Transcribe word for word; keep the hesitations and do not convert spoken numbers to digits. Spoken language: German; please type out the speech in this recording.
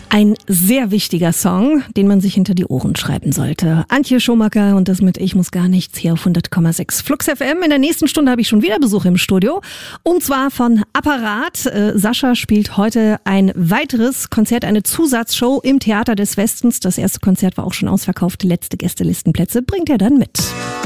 Ein sehr wichtiger Song, den man sich hinter die Ohren schreiben sollte. Antje Schumacher und das mit Ich muss gar nichts hier auf hundert Komma sechs Flux F M. In der nächsten Stunde habe ich schon wieder Besuch im Studio und zwar von Apparat. Äh, Sascha spielt heute ein weiteres Konzert, eine Zusatzshow im Theater des Westens. Das erste Konzert war auch schon ausverkauft, letzte Gästelistenplätze bringt er dann mit.